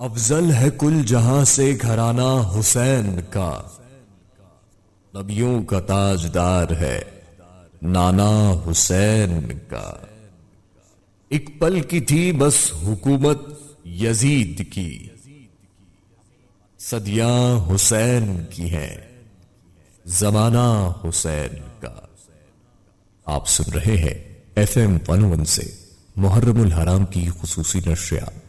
अफजल है कुल जहां से घराना हुसैन का, नबियों का ताजदार है नाना हुसैन का। एक पल की थी बस हुकूमत यजीद की, सदियां हुसैन की हैं जमाना हुसैन का। आप सुन रहे हैं FM 101 से मुहर्रमुल हराम की खुसूसी नशरियात।